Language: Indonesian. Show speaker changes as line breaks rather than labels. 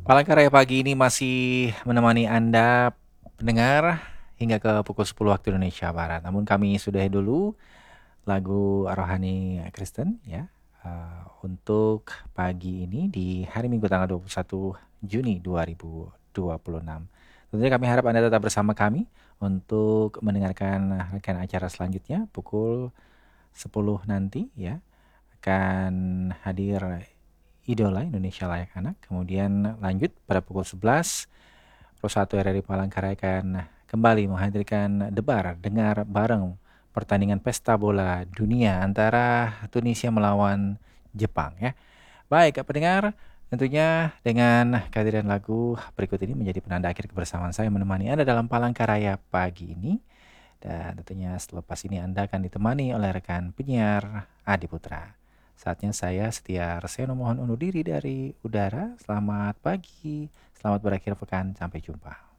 Palangkaraya pagi ini masih menemani Anda pendengar hingga ke pukul 10 waktu Indonesia Barat. Namun kami sudahi dulu lagu rohani Kristen ya untuk pagi ini di hari Minggu tanggal 21 Juni 2026. Tentunya kami harap Anda tetap bersama kami untuk mendengarkan rangkaian acara selanjutnya pukul 10 nanti ya. Akan hadir Idola Indonesia Layak Anak. Kemudian lanjut pada pukul 11, Pro 1 RRI Palangkaraya akan kembali menghadirkan Debar Dengar Bareng pertandingan pesta bola dunia antara Tunisia melawan Jepang ya. Baik, pendengar, tentunya dengan kehadiran lagu berikut ini menjadi penanda akhir kebersamaan saya menemani Anda dalam Palangkaraya pagi ini. Dan tentunya selepas ini Anda akan ditemani oleh rekan penyiar Adi Putra. Saatnya saya Setia Reseno mohon undur diri dari udara. Selamat pagi, selamat berakhir pekan, sampai jumpa.